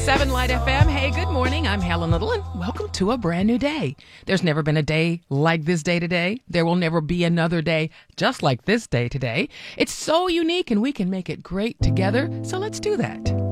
106.7 Light FM. Hey, good morning. I'm Helen Little, and welcome to a brand new day. There's never been a day like this day today. There will never be another day just like this day today. It's so unique, and we can make it great together, so let's do that.